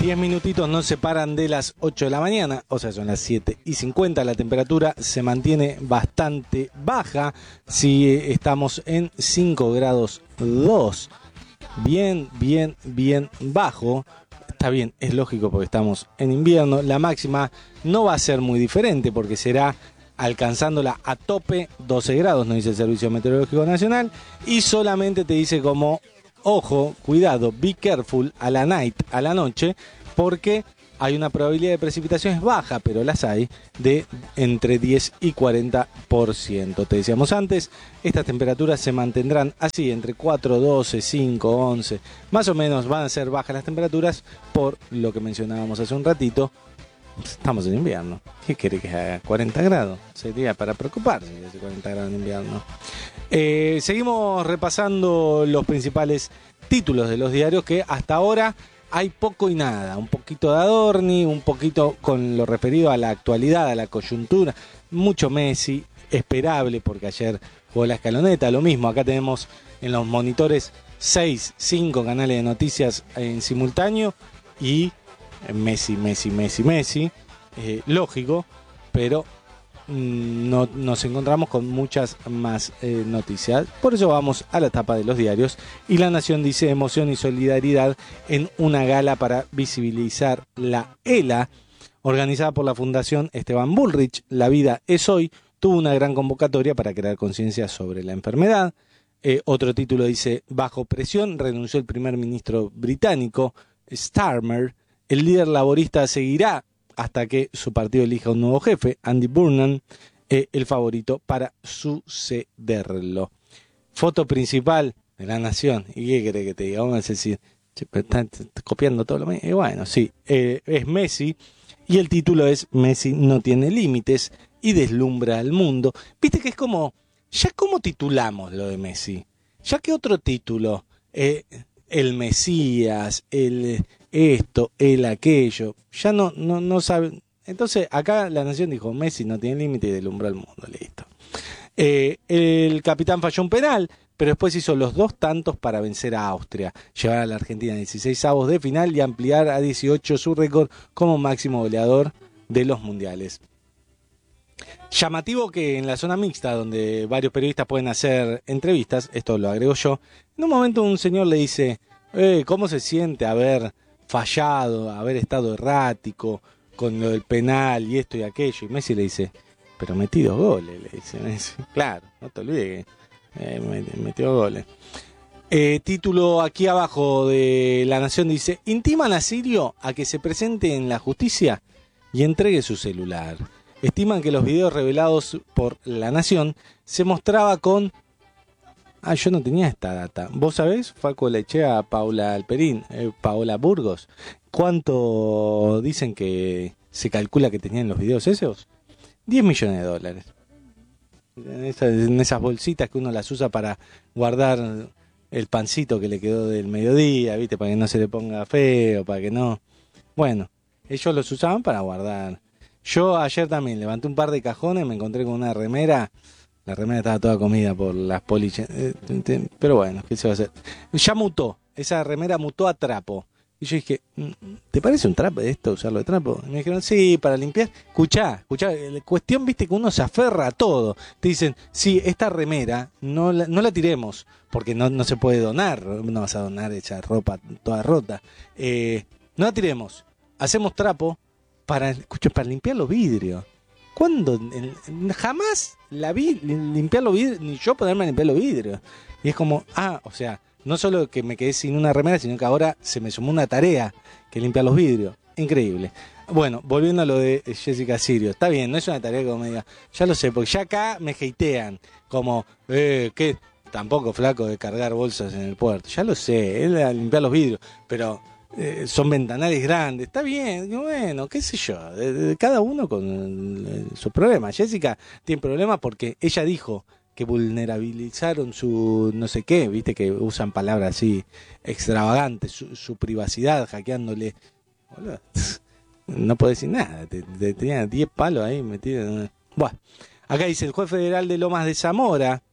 10 minutitos nos separan de las 8 de la mañana, o sea, son las 7:50. La temperatura se mantiene bastante baja. Si estamos en 5 grados 2, bien bajo. Está bien, es lógico porque estamos en invierno. La máxima no va a ser muy diferente porque será alcanzándola a tope 12 grados, nos dice el Servicio Meteorológico Nacional, y solamente te dice como, ojo, cuidado, be careful a la noche, porque hay una probabilidad de precipitaciones baja, pero las hay, de entre 10 y 40%. Te decíamos antes, estas temperaturas se mantendrán así, entre 4, 12, 5, 11, más o menos van a ser bajas las temperaturas por lo que mencionábamos hace un ratito. Estamos en invierno. ¿Qué quiere que haga? 40 grados. Sería para preocuparse si hace 40 grados en invierno. Seguimos repasando los principales títulos de los diarios, que hasta ahora hay poco y nada. Un poquito de Adorni, un poquito con lo referido a la actualidad, a la coyuntura. Mucho Messi, esperable porque ayer jugó la escaloneta. Lo mismo, acá tenemos en los monitores 6, 5 canales de noticias en simultáneo y Messi, lógico, pero no nos encontramos con muchas más noticias. Por eso vamos a la tapa de los diarios. Y La Nación dice: emoción y solidaridad en una gala para visibilizar la ELA, organizada por la Fundación Esteban Bullrich. La vida es hoy. Tuvo una gran convocatoria para crear conciencia sobre la enfermedad. Otro título dice: bajo presión renunció el primer ministro británico Starmer. El líder laborista seguirá hasta que su partido elija un nuevo jefe, Andy Burnham, el favorito para sucederlo. Foto principal de La Nación. ¿Y qué querés que te diga? Vamos a decir, están copiando todo lo mismo. Y bueno, sí, es Messi. Y el título es: Messi no tiene límites y deslumbra al mundo. Viste que es como, ya cómo titulamos lo de Messi. Ya que otro título, el Mesías, el esto, el aquello, ya no saben. Entonces acá La Nación dijo: Messi no tiene límite y deslumbra al mundo, listo. El capitán falló un penal, pero después hizo los 2 tantos para vencer a Austria, llevar a la Argentina a 16avos de final y ampliar a 18 su récord como máximo goleador de los mundiales. Llamativo que en la zona mixta, donde varios periodistas pueden hacer entrevistas, esto lo agrego yo, en un momento un señor le dice: ¿cómo se siente haber fallado, haber estado errático con lo del penal y esto y aquello? Y Messi le dice: pero metí 2 goles, le dice Messi. Claro, no te olvides que metió goles. Título aquí abajo de La Nación dice: intiman a Sirio a que se presente en la justicia y entregue su celular. Estiman que los videos revelados por La Nación se mostraba con... yo no tenía esta data. ¿Vos sabés, Facu Lechea, Paula Alperín, Paola Burgos, cuánto dicen que se calcula que tenían los videos esos? $10 millones. En esas bolsitas que uno las usa para guardar el pancito que le quedó del mediodía, ¿viste? Para que no se le ponga feo, para que no... Bueno, ellos los usaban para guardar. Yo ayer también levanté un par de cajones, me encontré con una remera. La remera estaba toda comida por las polis. Pero bueno, ¿qué se va a hacer? Ya mutó. Esa remera mutó a trapo. Y yo dije: ¿te parece un trapo esto, usarlo de trapo? Y me dijeron: sí, para limpiar. Escuchá. La cuestión, viste, que uno se aferra a todo. Te dicen: sí, esta remera no la tiremos, porque no se puede donar. No vas a donar esa ropa toda rota. No la tiremos. Hacemos trapo para limpiar los vidrios. ¿Cuándo? Jamás la vi limpiar los vidrios, ni yo ponerme a limpiar los vidrios. Y es como, o sea, no solo que me quedé sin una remera, sino que ahora se me sumó una tarea, que limpiar los vidrios. Increíble. Bueno, volviendo a lo de Jessica Sirio. Está bien, no es una tarea como me diga, ya lo sé, porque ya acá me hatean. Como, que tampoco flaco de cargar bolsas en el puerto. Ya lo sé, es limpiar los vidrios, pero... son ventanales grandes, está bien, bueno, qué sé yo, cada uno con sus problemas. Jessica tiene problemas porque ella dijo que vulnerabilizaron su no sé qué, viste que usan palabras así extravagantes, su privacidad, hackeándole. Boludo, no puedo decir nada, tenían 10 palos ahí metidos. Bueno, acá dice: el juez federal de Lomas de Zamora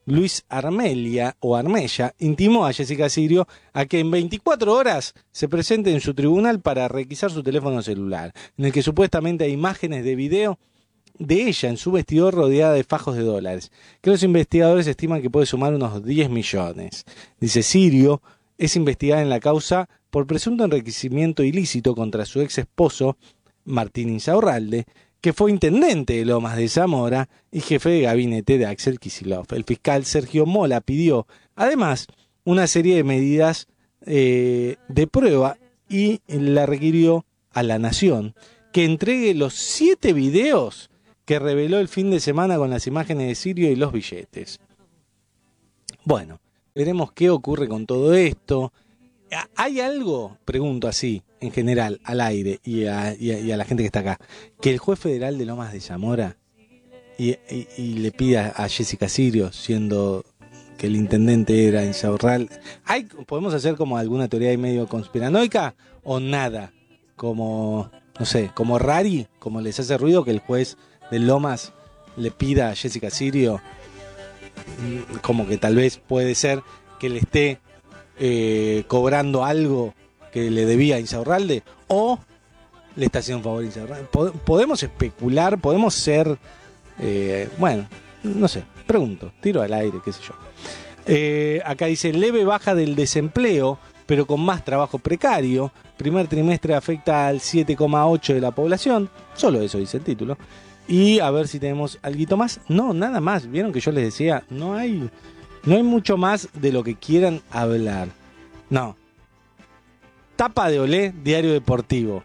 Luis Armella intimó a Jessica Sirio a que en 24 horas se presente en su tribunal para requisar su teléfono celular, en el que supuestamente hay imágenes de video de ella en su vestidor rodeada de fajos de dólares, que los investigadores estiman que puede sumar unos 10 millones. Dice Sirio es investigada en la causa por presunto enriquecimiento ilícito contra su ex esposo, Martín Insaurralde, que fue intendente de Lomas de Zamora y jefe de gabinete de Axel Kicillof. El fiscal Sergio Mola pidió, además, una serie de medidas de prueba y la requirió a La Nación que entregue los 7 videos que reveló el fin de semana con las imágenes de Sirio y los billetes. Bueno, veremos qué ocurre con todo esto. ¿Hay algo, pregunto así, en general, al aire y a la gente que está acá, que el juez federal de Lomas de Zamora y le pida a Jessica Sirio, siendo que el intendente era Insaurralde? ¿Podemos hacer como alguna teoría de medio conspiranoica o nada? Como, no sé, como Rari, como les hace ruido que el juez de Lomas le pida a Jessica Sirio, como que tal vez puede ser que le esté cobrando algo que le debía a Insaurralde, o le está haciendo un favor a Insaurralde. Podemos especular, podemos ser, bueno, no sé, pregunto, tiro al aire, qué sé yo. Acá dice, leve baja del desempleo, pero con más trabajo precario. Primer trimestre afecta al 7,8% de la población, solo eso dice el título. Y a ver si tenemos algo más. No, nada más. Vieron que yo les decía, no hay mucho más de lo que quieran hablar. No. Tapa de Olé, diario deportivo.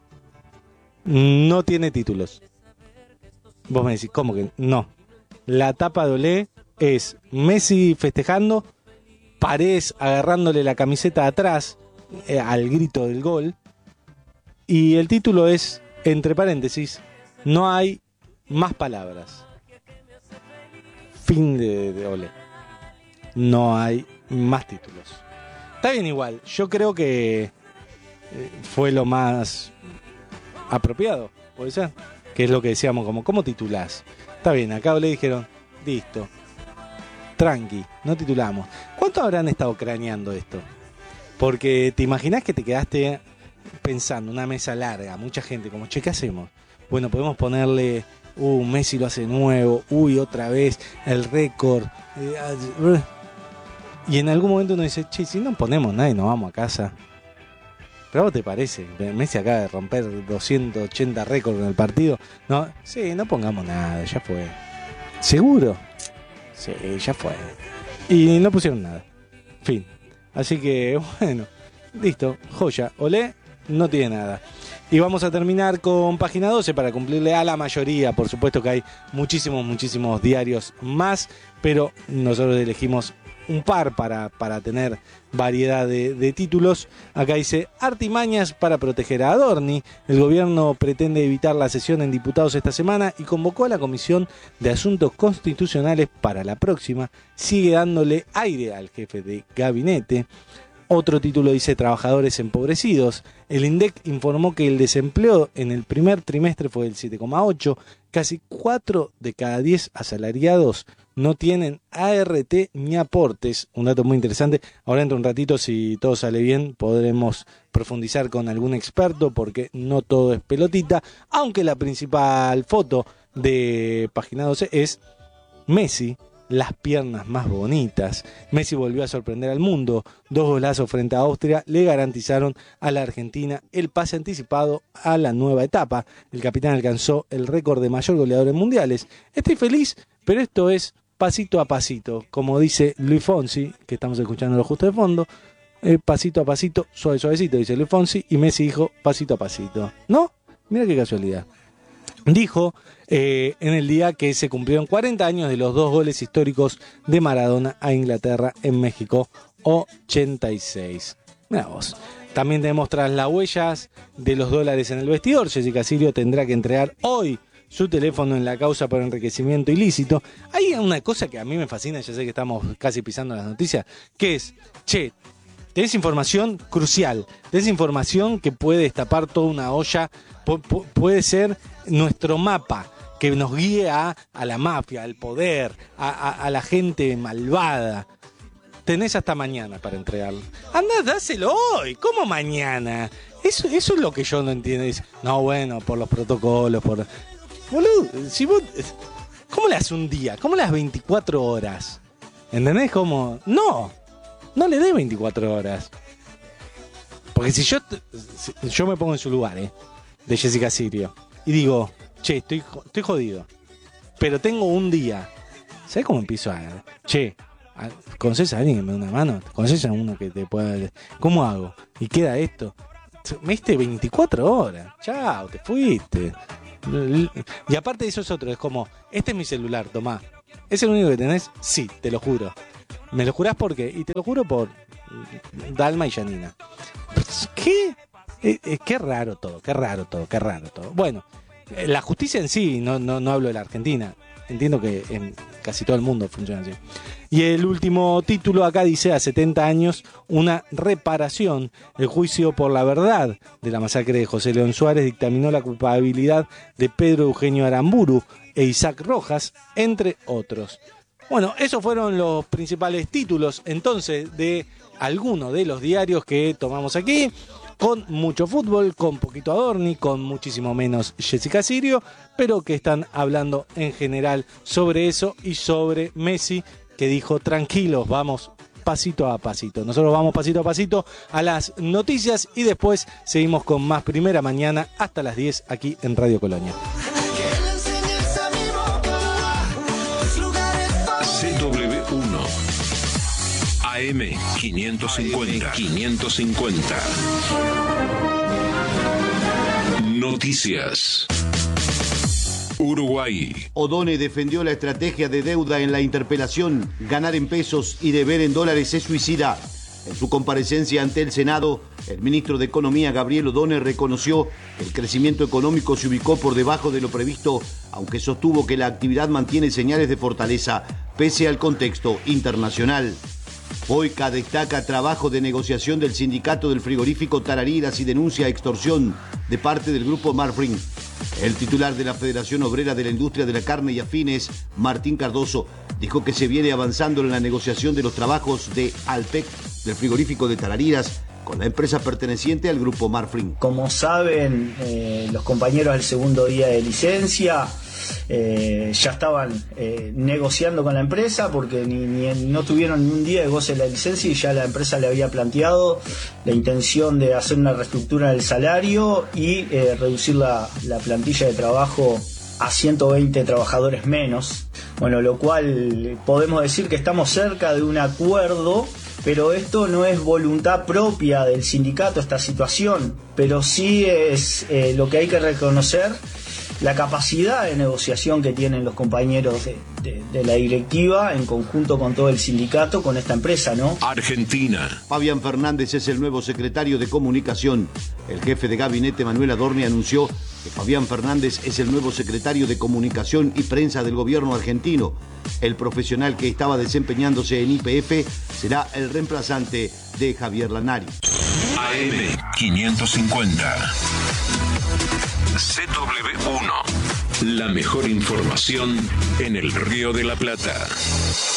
No tiene títulos. Vos me decís, ¿cómo que no? La tapa de Olé es Messi festejando, Paredes agarrándole la camiseta atrás al grito del gol. Y el título es, entre paréntesis, no hay más palabras. Fin de Olé. No hay más títulos. Está bien igual. Yo creo que fue lo más apropiado, puede ser. Que es lo que decíamos, como, ¿cómo titulás? Está bien, acá le dijeron, listo, tranqui, no titulamos. ¿Cuánto habrán estado craneando esto? Porque te imaginás que te quedaste pensando, una mesa larga, mucha gente, como, che, ¿qué hacemos? Bueno, podemos ponerle, Messi lo hace nuevo, otra vez, el récord. Y en algún momento uno dice, che, si no ponemos nada y nos vamos a casa. ¿Pero a vos te parece? Messi acaba de romper 280 récords en el partido. No, sí, no pongamos nada, ya fue. ¿Seguro? Sí, ya fue. Y no pusieron nada. Fin. Así que, bueno, listo, joya. Olé no tiene nada. Y vamos a terminar con página 12 para cumplirle a la mayoría. Por supuesto que hay muchísimos diarios más, pero nosotros elegimos un par para tener variedad de títulos. Acá dice, artimañas para proteger a Adorni. El gobierno pretende evitar la sesión en diputados esta semana y convocó a la Comisión de Asuntos Constitucionales para la próxima. Sigue dándole aire al jefe de gabinete. Otro título dice, trabajadores empobrecidos. El INDEC informó que el desempleo en el primer trimestre fue del 7,8%. Casi 4 de cada 10 asalariados no tienen ART ni aportes. Un dato muy interesante. Ahora dentro de un ratito, si todo sale bien, podremos profundizar con algún experto, porque no todo es pelotita. Aunque la principal foto de página 12 es Messi, las piernas más bonitas. Messi volvió a sorprender al mundo. 2 golazos frente a Austria le garantizaron a la Argentina el pase anticipado a la nueva etapa. El capitán alcanzó el récord de mayor goleador en mundiales. Estoy feliz, pero esto es pasito a pasito. Como dice Luis Fonsi, que estamos escuchándolo justo de fondo, pasito a pasito, suavecito, dice Luis Fonsi, y Messi dijo pasito a pasito. ¿No? Mira qué casualidad. Dijo en el día que se cumplieron 40 años de los 2 goles históricos de Maradona a Inglaterra en México 86. Mirá vos. También tenemos tras las huellas de los dólares en el vestidor. Jessica Sirio tendrá que entregar hoy su teléfono en la causa por enriquecimiento ilícito. Hay una cosa que a mí me fascina, ya sé que estamos casi pisando las noticias, que es, che, tenés información crucial, tenés información que puede destapar toda una olla, puede ser nuestro mapa, que nos guíe a la mafia, al poder, a la gente malvada. Tenés hasta mañana para entregarlo. Andá, dáselo hoy. ¿Cómo mañana? Eso es lo que yo no entiendo. Dice, no, bueno, por los protocolos, por... Boludo, si vos... ¿Cómo le das un día? ¿Cómo le das 24 horas? ¿Entendés? Como... No le des 24 horas. Porque si yo me pongo en su lugar, de Jessica Sirio, y digo, che, estoy jodido, pero tengo un día. ¿Sabés cómo empiezo a... Che, ¿conoces a alguien que me dé una mano? ¿Conoces a uno que te pueda...? ¿Cómo hago? Y queda esto. Me diste 24 horas. Chao, te fuiste. Y aparte de eso es otro. Es como, este es mi celular, tomá. ¿Es el único que tenés? Sí, te lo juro. ¿Me lo jurás por qué? Y te lo juro por Dalma y Janina. ¿Qué? Qué raro todo. Bueno, la justicia en sí, no hablo de la Argentina. Entiendo que en casi todo el mundo funciona así. Y el último título acá dice, a 70 años, una reparación. El juicio por la verdad de la masacre de José León Suárez dictaminó la culpabilidad de Pedro Eugenio Aramburu e Isaac Rojas, entre otros. Bueno, esos fueron los principales títulos entonces de algunos de los diarios que tomamos aquí. Con mucho fútbol, con poquito Adorni, con muchísimo menos Jessica Sirio, pero que están hablando en general sobre eso y sobre Messi, que dijo, tranquilos, vamos pasito a pasito. Nosotros vamos pasito a pasito a las noticias y después seguimos con más Primera Mañana hasta las 10 aquí en Radio Colonia. CW1 AM 550. Noticias. Uruguay. O'Donnell defendió la estrategia de deuda en la interpelación. Ganar en pesos y deber en dólares es suicida. En su comparecencia ante el Senado, el ministro de Economía, Gabriel O'Donnell, reconoció que el crecimiento económico se ubicó por debajo de lo previsto, aunque sostuvo que la actividad mantiene señales de fortaleza pese al contexto internacional. Boica destaca trabajo de negociación del sindicato del frigorífico Tarariras y denuncia extorsión de parte del grupo Marfrig. El titular de la Federación Obrera de la Industria de la Carne y Afines, Martín Cardoso, dijo que se viene avanzando en la negociación de los trabajos de Alpec, del frigorífico de Tarariras, con la empresa perteneciente al grupo Marfrig. Como saben, los compañeros del segundo día de licencia ya estaban negociando con la empresa porque no tuvieron ni un día de goce de la licencia y ya la empresa le había planteado la intención de hacer una reestructura del salario y reducir la plantilla de trabajo a 120 trabajadores menos. Bueno, lo cual podemos decir que estamos cerca de un acuerdo, pero esto no es voluntad propia del sindicato, esta situación, pero sí es lo que hay que reconocer, la capacidad de negociación que tienen los compañeros de la directiva en conjunto con todo el sindicato, con esta empresa, ¿no? Argentina. Fabián Fernández es el nuevo secretario de Comunicación. El jefe de gabinete, Manuel Adorni, anunció que Fabián Fernández es el nuevo secretario de Comunicación y Prensa del gobierno argentino. El profesional que estaba desempeñándose en YPF será el reemplazante de Javier Lanari. AM 550. CW1. La mejor información en el Río de la Plata.